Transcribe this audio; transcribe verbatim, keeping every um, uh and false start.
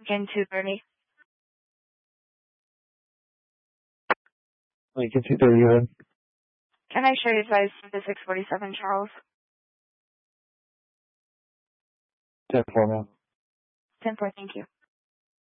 Again, two thirty. Lincoln two thirty, go ahead. Can I show you advice to six forty-seven Charles? ten four, ma'am. ten four, thank you.